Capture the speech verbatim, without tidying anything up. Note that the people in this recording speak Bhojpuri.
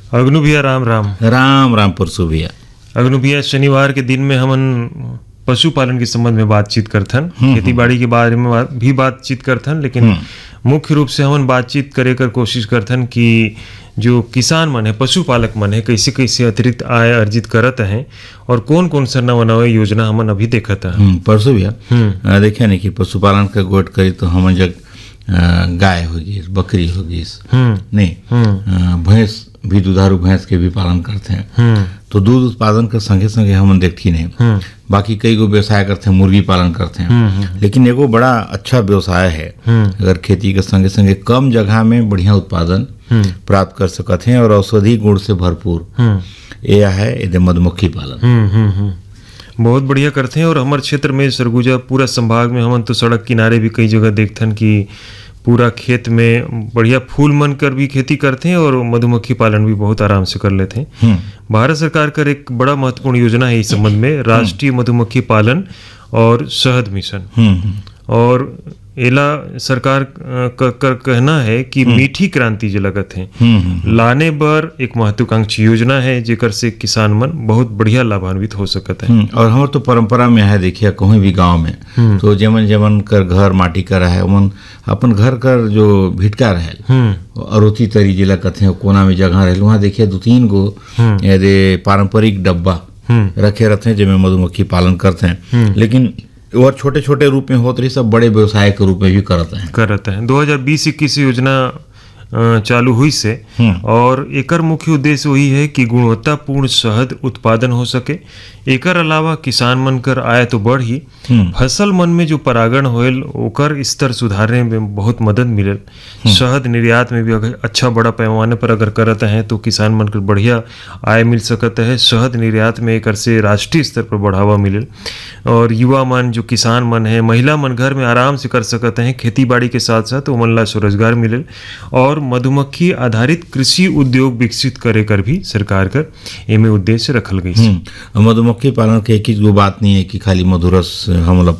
अगनु भैया राम राम। राम राम परसु भैया। अगनु भैया, शनिवार के दिन में हमन पशुपालन के संबंध में बातचीत करथन, खेती बाड़ी के बारे में बात, भी बातचीत करथन, लेकिन मुख्य रूप से हमन बातचीत करे कर कोशिश करथन कि जो किसान मन है, पशुपालक मन है, कैसे कैसे अतिरिक्त आय अर्जित करत हैं और कौन कौन सा नवा नवा योजना हमन अभी देखत हैं। परसु भैया देखिए नहीं कि पशुपालन का गोट करी तो हमन जग गाय हो गई, बकरी हो गई, नहीं भैंस भी, दुधारू भैंस के भी पालन करते हैं, तो दूध उत्पादन के संगे संगे हम देखती नहीं, बाकी कई गो व्यवसाय करते हैं, मुर्गी पालन करते हैं, लेकिन एगो बड़ा अच्छा व्यवसाय है अगर खेती के संगे संगे कम जगह में बढ़िया उत्पादन प्राप्त कर सकते हैं और औषधि गुण से भरपूर, यह है यदि मधुमक्खी पालन। बहुत बढ़िया करते हैं। और हमारे क्षेत्र में सरगुजा पूरा संभाग में हमन तो सड़क किनारे भी कई जगह देखथन कि पूरा खेत में बढ़िया फूल मन कर भी खेती करते हैं और मधुमक्खी पालन भी बहुत आराम से कर लेते हैं। भारत सरकार का एक बड़ा महत्वपूर्ण योजना है इस संबंध में, राष्ट्रीय मधुमक्खी पालन और शहद मिशन। और एला सरकार का कर कहना है कि मीठी क्रांति जो लगत है लाने बर एक महत्वाकांक्षी योजना है, जेकर से किसान मन बहुत बढ़िया लाभान्वित हो सकत है। और हमारे तो परंपरा में है, देखिए कहीं भी गांव में तो जमन जमन कर घर माटी का रहे उमन अपन घर कर जो भिटका रहे अरोती तरी जिला कहते हैं कोना में जगह रहे, वहाँ देखिए दो तीन गो यदि पारंपरिक डब्बा रखे रहते हैं जिसमें मधुमक्खी पालन करते हैं, लेकिन और छोटे छोटे रूप में होते रही सब बड़े व्यवसाय के रूप में भी करते हैं करते हैं दो हज़ार बीस इक्कीस योजना चालू हुई से, और एकर मुख्य उद्देश्य वही है कि गुणवत्तापूर्ण शहद उत्पादन हो सके। एकर अलावा किसान मन कर आय तो बढ़ ही, फसल मन में जो परागण होल ओकर स्तर सुधारने में बहुत मदद मिलल। शहद निर्यात में भी अगर अच्छा बड़ा पैमाने पर अगर करते हैं तो किसान मन कर बढ़िया आय मिल सकता है। शहद निर्यात में एकर से राष्ट्रीय स्तर पर बढ़ावा मिलल और युवा मन, जो किसान मन है, महिला मन घर में आराम से कर सकते हैं खेती बाड़ी के साथ साथ ओमन ला स्वरोजगार मिलल। और मधुमक्खी आधारित कृषि उद्योग विकसित करे कर भी सरकार कर एमे उद्देश्य रखल गई। मधुमक्खी पालन के एक ही गो बात नहीं है कि खाली मधुरस हम